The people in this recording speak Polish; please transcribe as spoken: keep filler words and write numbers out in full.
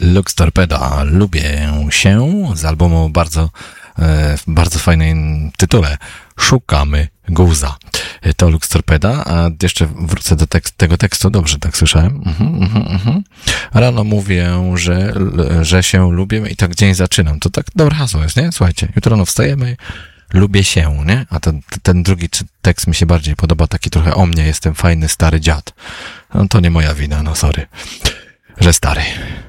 Lux Torpeda, lubię się, z albumu bardzo, e, bardzo fajnym tytule, Szukamy guza. To Lux Torpeda, a jeszcze wrócę do tekst, tego tekstu, dobrze tak słyszałem. Uh-huh, uh-huh, uh-huh. Rano mówię, że, że się lubię i tak dzień zaczynam. To tak dobre hasło jest, nie? Słuchajcie, jutro rano wstajemy, lubię się, nie? A ten, ten drugi tekst mi się bardziej podoba, taki trochę o mnie, jestem fajny, stary dziad. No to nie moja wina, no sorry, że stary.